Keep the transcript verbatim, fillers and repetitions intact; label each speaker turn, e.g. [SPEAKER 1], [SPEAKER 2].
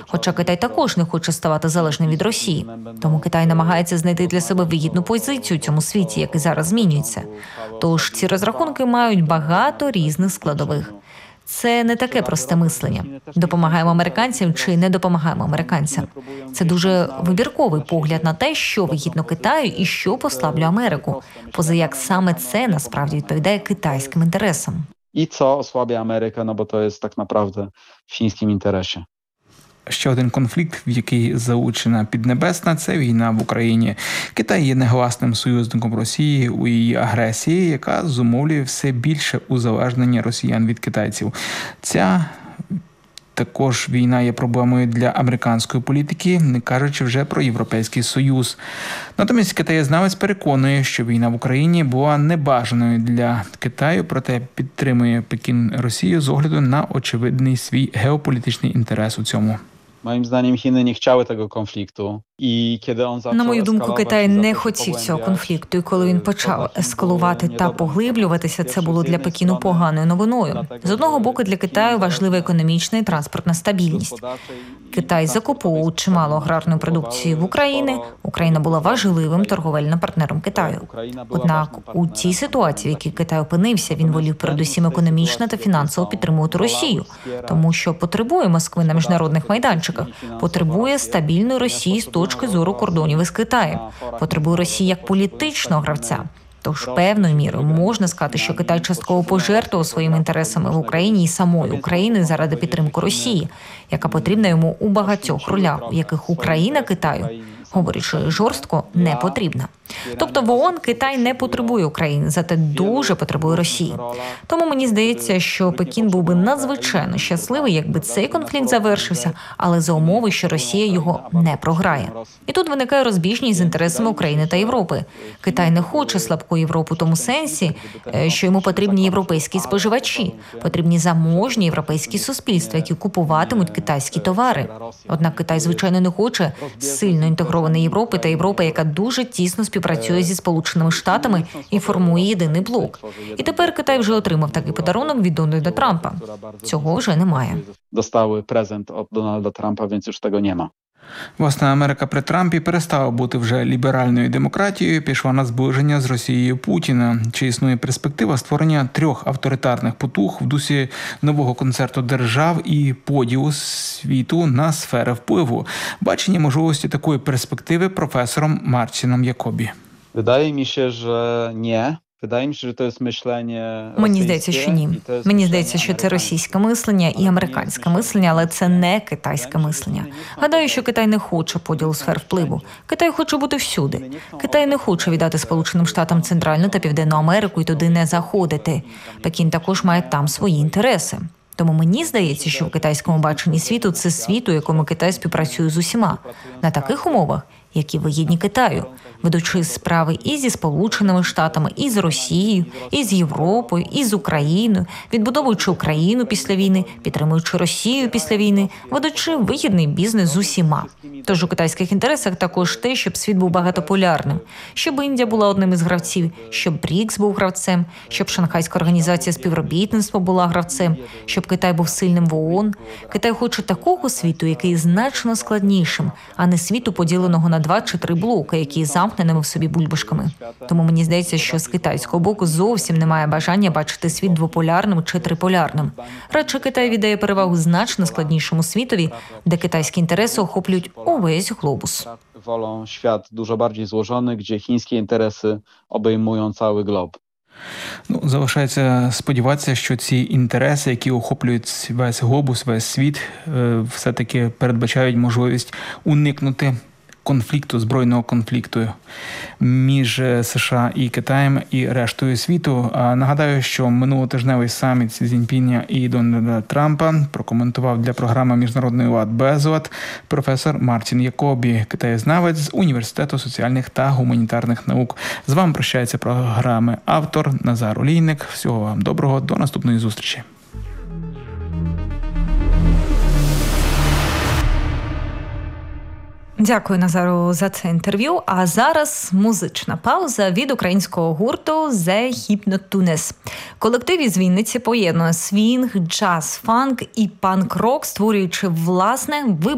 [SPEAKER 1] Хоча Китай також не хоче ставати залежним від Росії. Тому Китай намагається знайти для себе вигідну позицію у цьому світі, який зараз змінюється. Тож ці розрахунки мають багато різних складових. Це не таке просте мислення. Допомагаємо американцям чи не допомагаємо американцям. Це дуже вибірковий погляд на те, що вигідно Китаю і що послаблює Америку. Поза як саме це насправді відповідає китайським інтересам.
[SPEAKER 2] I co osłabia Amerykę, no bo to jest tak naprawdę w chińskim interesie.
[SPEAKER 3] Ще один конфлікт, в який залучена Піднебесна – це війна в Україні. Китай є негласним союзником Росії у її агресії, яка зумовлює все більше узалежнення росіян від китайців. Ця також війна є проблемою для американської політики, не кажучи вже про Європейський Союз. Натомість китаєзнавець переконує, що війна в Україні була небажаною для Китаю, проте підтримує Пекін Росію з огляду на очевидний свій геополітичний інтерес у цьому.
[SPEAKER 2] Moim zdaniem Chiny nie chciały tego konfliktu.
[SPEAKER 1] На мою думку, Китай не хотів цього конфлікту, і коли він почав ескалувати та поглиблюватися, це було для Пекіну поганою новиною. З одного боку, для Китаю важлива економічна і транспортна стабільність. Китай закуповував чимало аграрної продукції в Україні. Україна була важливим торговельним партнером Китаю. Однак у цій ситуації, в якій Китай опинився, він волів передусім економічно та фінансово підтримувати Росію, тому що потребує Москви на міжнародних майданчиках, потребує стабільної Росії з точки зору кордонів із Китаєм, потребує Росії як політичного гравця. Тож певною мірою можна сказати, що Китай частково пожертвував своїми інтересами в Україні і самої України заради підтримки Росії, яка потрібна йому у багатьох ролях, у яких Україна Китаю, говорячи жорстко, не потрібна. Тобто в ООН Китай не потребує України, зате дуже потребує Росії. Тому мені здається, що Пекін був би надзвичайно щасливий, якби цей конфлікт завершився, але за умови, що Росія його не програє. І тут виникає розбіжність з інтересами України та Європи. Китай не хоче слабку Європу в тому сенсі, що йому потрібні європейські споживачі, потрібні заможні європейські суспільства, які купуватимуть китайські товари. Однак Китай, звичайно, не хоче сильно інтегрованої Європи та Європи, яка дуже тісно співпрацює працює зі Сполученими Штатами і формує єдиний блок. І тепер Китай вже отримав такий подарунок від Дональда Трампа. Цього вже немає.
[SPEAKER 2] Достали презент від Дональда Трампа, więc już tego nie ma.
[SPEAKER 3] Власне, Америка при Трампі перестала бути вже ліберальною демократією, пішла на зближення з Росією Путіна. Чи існує перспектива створення трьох авторитарних потуг в дусі нового концерту держав і поділу світу на сфери впливу? Бачення можливості такої перспективи професором Марціном Якобі.
[SPEAKER 2] Wydaje mi się, że nie.
[SPEAKER 1] Мені здається, що ні. Мені здається, що це російське мислення і американське мислення, але це не китайське мислення. Гадаю, що Китай не хоче поділу сфер впливу. Китай хоче бути всюди. Китай не хоче віддати Сполученим Штатам Центральну та Південну Америку і туди не заходити. Пекін також має там свої інтереси. Тому мені здається, що в китайському баченні світу це світ, у якому Китай співпрацює з усіма. На таких умовах, які вигідні Китаю, ведучи справи і зі Сполученими Штатами, і з Росією, і з Європою, і з Україною, відбудовуючи Україну після війни, підтримуючи Росію після війни, ведучи вигідний бізнес з усіма. Тож у китайських інтересах також те, щоб світ був багатополярним, щоб Індія була одним із гравців, щоб БРІКС був гравцем, щоб Шанхайська організація співробітництва була гравцем, щоб Китай був сильним в ООН. Китай хоче такого світу, який значно складнішим, а не світу, поділеного на два чи три блоки, які замкненими в собі бульбашками. Тому мені здається, що з китайського боку зовсім немає бажання бачити світ двополярним чи триполярним. Радше Китай віддає перевагу значно складнішому світові, де китайські інтереси охоплюють увесь глобус.
[SPEAKER 2] Wolą świat dużo bardziej złożony, gdzie chińskie interesy obejmują cały glob.
[SPEAKER 3] Ну, залишається сподіватися, що ці інтереси, які охоплюють весь глобус, весь світ, все-таки передбачають можливість уникнути конфлікту, збройного конфлікту між США і Китаєм і рештою світу. А нагадаю, що минулотижневий саміт Сі Цзіньпіня і Дональда Трампа прокоментував для програми «Міжнародний лад без лад» професор Марцін Якобі, китаєзнавець з Університету соціальних та гуманітарних наук. З вами прощається програми автор Назар Олійник. Всього вам доброго, до наступної зустрічі.
[SPEAKER 1] Дякую, Назару, за це інтерв'ю. А зараз музична пауза від українського гурту The Hypnotunes. Колектив із Вінниці поєднує свінг, джаз, фанк і панк-рок, створюючи власне